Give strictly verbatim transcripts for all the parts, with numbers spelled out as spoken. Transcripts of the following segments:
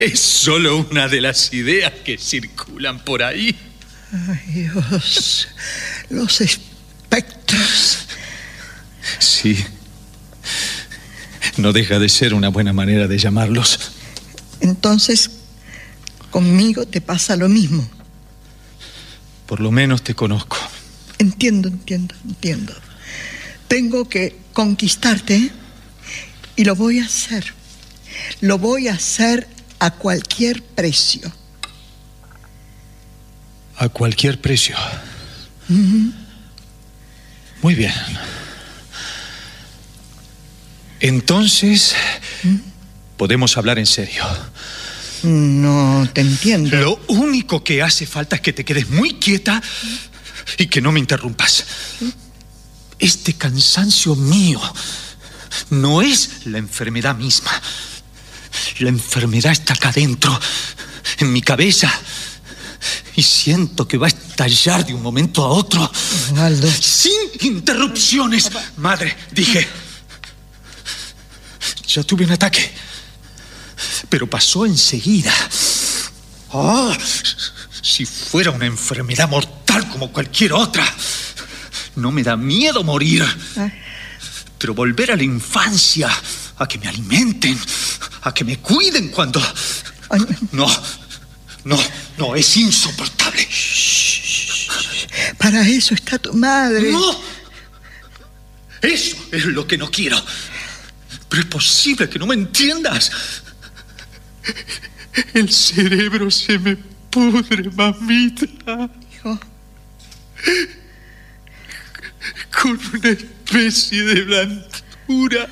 Es solo una de las ideas que circulan por ahí. Ay, Dios. Los espectros. Sí. No deja de ser una buena manera de llamarlos. Entonces, conmigo te pasa lo mismo. Por lo menos te conozco. Entiendo, entiendo, entiendo. Tengo que conquistarte, ¿eh? Y lo voy a hacer. Lo voy a hacer a cualquier precio. A cualquier precio. Uh-huh. Muy bien. Entonces, ¿Mm? podemos hablar en serio. No te entiendo. Lo único que hace falta es que te quedes muy quieta y que no me interrumpas. Este cansancio mío no es la enfermedad misma. La enfermedad está acá adentro, en mi cabeza. Y siento que va a estallar de un momento a otro. Osvaldo. Sin interrupciones. Madre, dije. Ya tuve un ataque. Pero pasó enseguida. Oh, si fuera una enfermedad mortal como cualquier otra. No me da miedo morir. Pero volver a la infancia, a que me alimenten, a que me cuiden cuando... No, no, no, es insoportable. Para eso está tu madre. No, eso es lo que no quiero. Pero es posible que no me entiendas. El cerebro se me pudre, mamita. Hijo. Con una especie de blandura.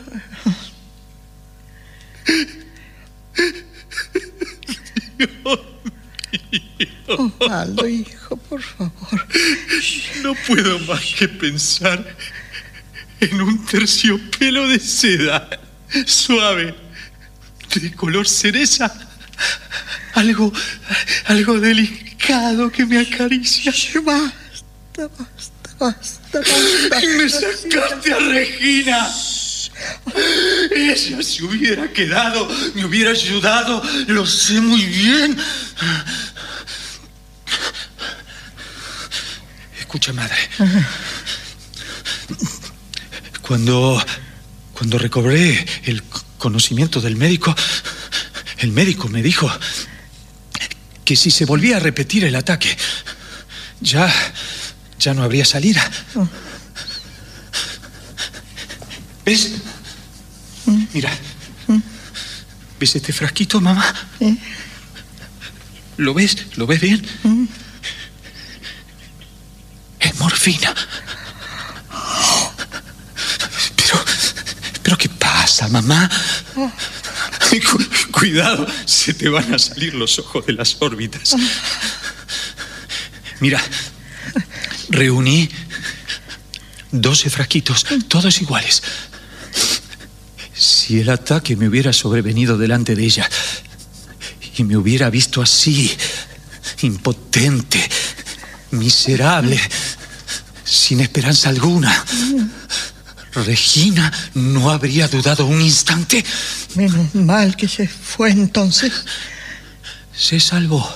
Dios mío. Osvaldo, hijo, por favor. No puedo más que pensar en un terciopelo de seda, suave, de color cereza. Algo, algo delicado que me acaricia. Basta, basta, basta, basta. Me sacaste a Regina. Ella se hubiera quedado, me hubiera ayudado, lo sé muy bien. Escucha, madre. Cuando, cuando recobré el conocimiento del médico, el médico me dijo que si se volvía a repetir el ataque, ya, ya no habría salida. ¿Ves? Mira. ¿Ves este frasquito, mamá? ¿Lo ves? ¿Lo ves bien? Es morfina. Pero, pero ¿qué pasa, mamá? Cu- cuidado, se te van a salir los ojos de las órbitas. Mira, reuní doce frasquitos, todos iguales. Si el ataque me hubiera sobrevenido delante de ella y me hubiera visto así, impotente, miserable, sin esperanza alguna, Regina no habría dudado un instante. Menos mal que se fue entonces. Se salvó.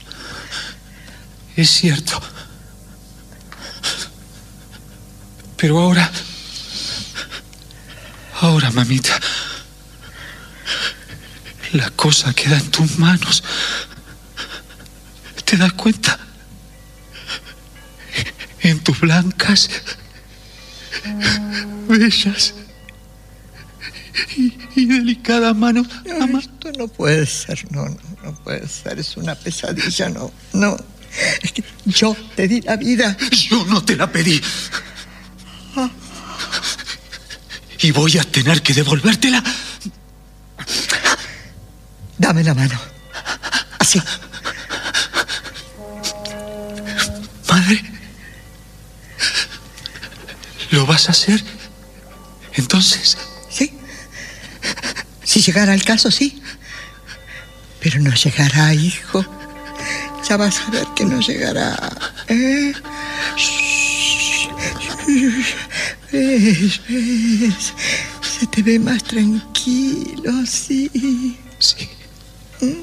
Es cierto. Pero ahora... Ahora, mamita, la cosa queda en tus manos. ¿Te das cuenta? En tus blancas, bellas y, y delicadas manos. No, esto no puede ser, no, no, no puede ser. Es una pesadilla, no, no. Es que yo te di la vida. Yo no te la pedí. Ah. Y voy a tener que devolvértela. Dame la mano. Así. Madre, ¿lo vas a hacer? Entonces... Sí. Si llegara el caso, sí. Pero no llegará, hijo. Ya vas a ver que no llegará. ¿Eh? ¿Ves? ¿Ves? Se te ve más tranquilo, sí. Sí.